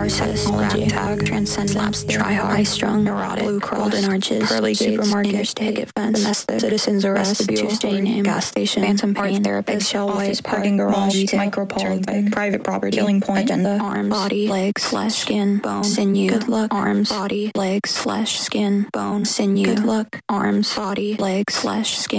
narcissist, ragtag, transcendent, try-hard, high-strung, neurotic, blue cross, golden arches, pearly gates, supermarket, interstate, picket fence, domestic, citizens arrest, Tuesday name, gas station, phantom pain, therapist, shell white, parking garage, micropole, private property, killing point, agenda, arms, body, legs, flesh, skin, bone, sinew, good luck, arms, body, legs, flesh, skin, bone, sinew, good luck, arms, body, legs, flesh, skin.